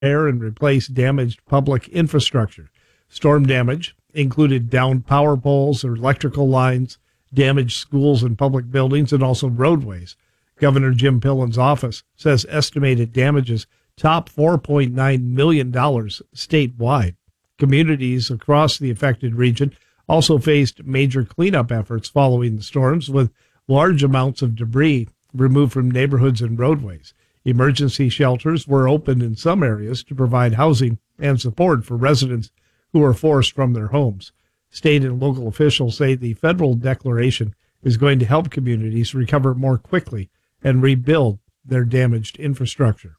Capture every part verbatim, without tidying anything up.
repair and replace damaged public infrastructure. Storm damage included downed power poles or electrical lines, damaged schools and public buildings, and also roadways. Governor Jim Pillen's office says estimated damages top four point nine million dollars statewide. Communities across the affected region also faced major cleanup efforts following the storms, with large amounts of debris removed from neighborhoods and roadways. Emergency shelters were opened in some areas to provide housing and support for residents who were forced from their homes. State and local officials say the federal declaration is going to help communities recover more quickly and rebuild their damaged infrastructure.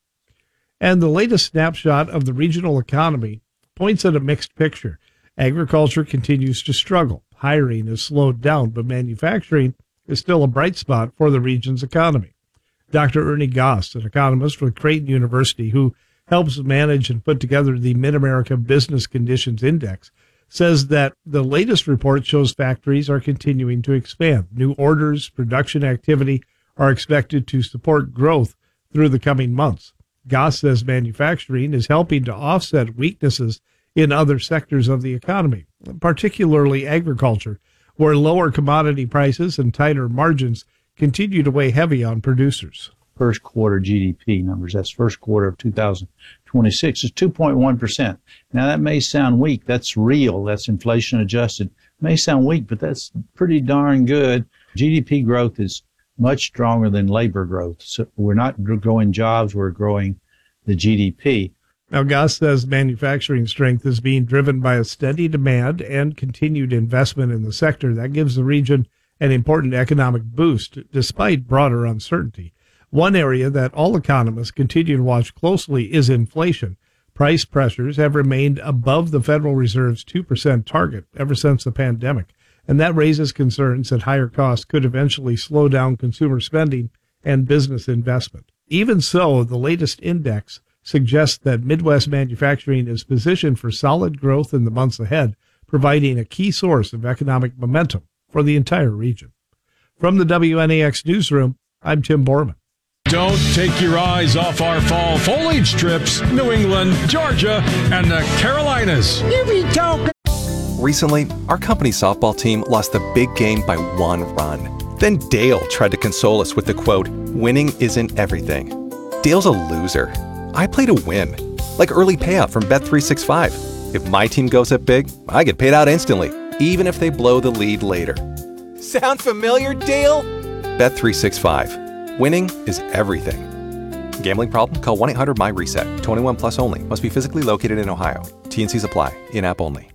And the latest snapshot of the regional economy points at a mixed picture. Agriculture continues to struggle. Hiring has slowed down, but manufacturing is still a bright spot for the region's economy. Doctor Ernie Goss, an economist with Creighton University who helps manage and put together the Mid-America Business Conditions Index, says that the latest report shows factories are continuing to expand. New orders, production activity are expected to support growth through the coming months. Goss says manufacturing is helping to offset weaknesses in other sectors of the economy, particularly agriculture, where lower commodity prices and tighter margins continue to weigh heavy on producers. First quarter G D P numbers, that's first quarter of two thousand twenty-six, is two point one percent. Now that may sound weak. That's real. That's inflation adjusted. May sound weak, but that's pretty darn good. G D P growth is much stronger than labor growth. So we're not growing jobs, we're growing the G D P. Now, Goss says manufacturing strength is being driven by a steady demand and continued investment in the sector. That gives the region an important economic boost, despite broader uncertainty. One area that all economists continue to watch closely is inflation. Price pressures have remained above the Federal Reserve's two percent target ever since the pandemic, and that raises concerns that higher costs could eventually slow down consumer spending and business investment. Even so, the latest index suggests that Midwest manufacturing is positioned for solid growth in the months ahead, providing a key source of economic momentum for the entire region. From the W N A X newsroom, I'm Tim Borman. Don't take your eyes off our fall foliage trips, New England, Georgia, and the Carolinas. You be talking. Recently, our company's softball team lost the big game by one run. Then Dale tried to console us with the quote, "Winning isn't everything." Dale's a loser. I play to win, like early payout from Bet three sixty-five. If my team goes up big, I get paid out instantly, even if they blow the lead later. Sound familiar, Dale? Bet three sixty-five. Winning is everything. Gambling problem? Call one eight hundred M Y RESET. twenty-one plus only. Must be physically located in Ohio. T and Cs apply. In-app only.